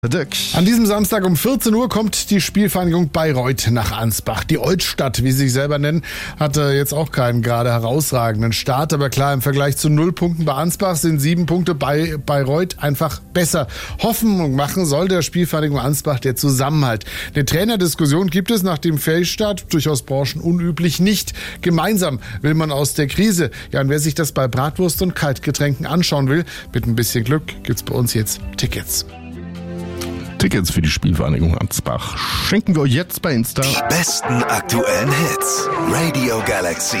Dirk. An diesem Samstag um 14 Uhr kommt die Spielvereinigung Bayreuth nach Ansbach. Die Oldstadt, wie sie sich selber nennen, hatte jetzt auch keinen gerade herausragenden Start. Aber klar, im Vergleich zu 0 Punkten bei Ansbach sind 7 Punkte bei Bayreuth einfach besser. Hoffnung machen soll der Spielvereinigung Ansbach der Zusammenhalt. Eine Trainerdiskussion gibt es nach dem Fehlstart, durchaus branchenunüblich, nicht. Gemeinsam will man aus der Krise. Ja, und wer sich das bei Bratwurst und Kaltgetränken anschauen will, mit ein bisschen Glück gibt's bei uns jetzt Tickets. Tickets für die Spielvereinigung Ansbach schenken wir euch jetzt bei Insta. Die besten aktuellen Hits. Radio Galaxy.